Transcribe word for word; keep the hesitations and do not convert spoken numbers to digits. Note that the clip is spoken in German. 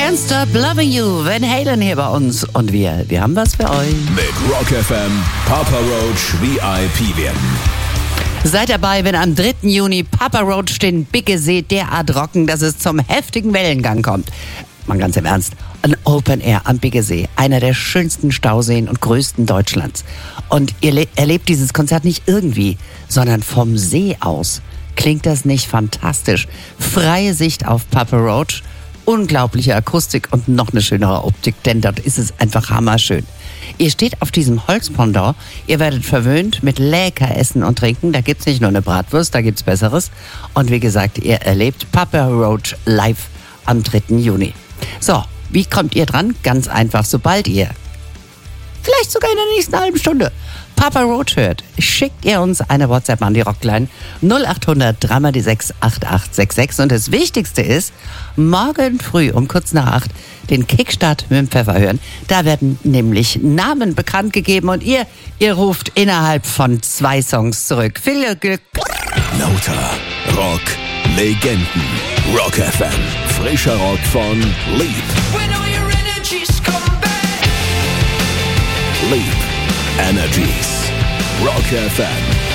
Can't Stop Loving You, Van Halen hier bei uns. Und wir, wir haben was für euch. Mit Rock F M Papa Roach V I P werden. Seid dabei, wenn am dritten Juni Papa Roach den Biggesee derart rocken, dass es zum heftigen Wellengang kommt. Mal ganz im Ernst, ein Open Air am Biggesee, einer der schönsten Stauseen und größten Deutschlands. Und ihr le- erlebt dieses Konzert nicht irgendwie, sondern vom See aus. Klingt das nicht fantastisch? Freie Sicht auf Papa Roach, unglaubliche Akustik und noch eine schönere Optik, denn dort ist es einfach hammerschön. Ihr steht auf diesem Holzpendant, ihr werdet verwöhnt mit lecker Essen und Trinken, da gibt's nicht nur eine Bratwurst, da gibt's Besseres. Und wie gesagt, ihr erlebt Papa Roach live am dritten Juni. So, wie kommt ihr dran? Ganz einfach, sobald ihr, vielleicht sogar in der nächsten halben Stunde, Papa Roach hört, schickt ihr uns eine WhatsApp an die Rockline null acht hundert drei mal die sechs acht acht sechs sechs. Und das Wichtigste ist, morgen früh um kurz nach acht den Kickstart mit dem Pfeffer hören. Da werden nämlich Namen bekannt gegeben und ihr, ihr ruft innerhalb von zwei Songs zurück. Viel Glück! Lauter Rock Legenden. Rock F M. Frischer Rock von Leap. Leap Energies. Rock F M.